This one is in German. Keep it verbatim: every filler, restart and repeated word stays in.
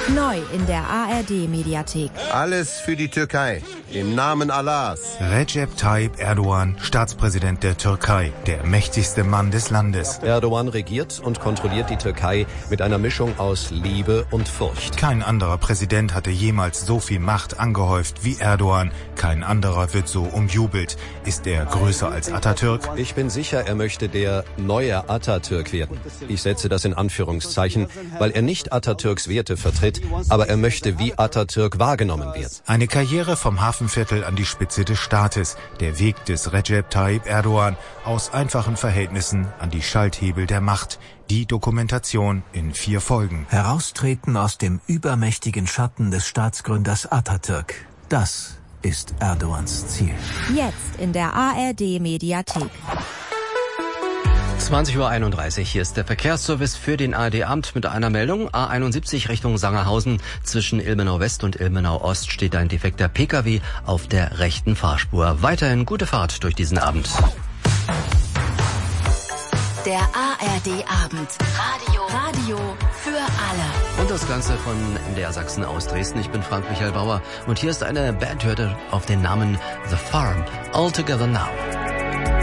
Neu in der A R D-Mediathek. Alles für die Türkei. Im Namen Allahs. Recep Tayyip Erdogan, Staatspräsident der Türkei, der mächtigste Mann des Landes. Erdogan regiert und kontrolliert die Türkei mit einer Mischung aus Liebe und Furcht. Kein anderer Präsident hatte jemals so viel Macht angehäuft wie Erdogan. Kein anderer wird so umjubelt. Ist er größer als Atatürk? Ich bin sicher, er möchte der neue Atatürk werden. Ich setze das in Anführungszeichen, weil er nicht Atatürks Werte vertritt, aber er möchte wie Atatürk wahrgenommen werden. Eine Karriere vom Hafenviertel an die Spitze des Staates. Der Weg des Recep Tayyip Erdogan aus einfachen Verhältnissen an die Schalthebel der Macht. Die Dokumentation in vier Folgen. Heraustreten aus dem übermächtigen Schatten des Staatsgründers Atatürk. Das ist Erdogans Ziel. Jetzt in der A R D-Mediathek. zwanzig Uhr einunddreißig, hier ist der Verkehrsservice für den A R D-Amt mit einer Meldung. A einundsiebzig Richtung Sangerhausen. Zwischen Ilmenau West und Ilmenau Ost steht ein defekter Pkw auf der rechten Fahrspur. Weiterhin gute Fahrt durch diesen Abend. Der A R D-Abend. Radio. Radio für alle. Und das Ganze von M D R Sachsen aus Dresden. Ich bin Frank Michael Bauer und hier ist eine Band, hörte auf den Namen The Farm. All Together Now.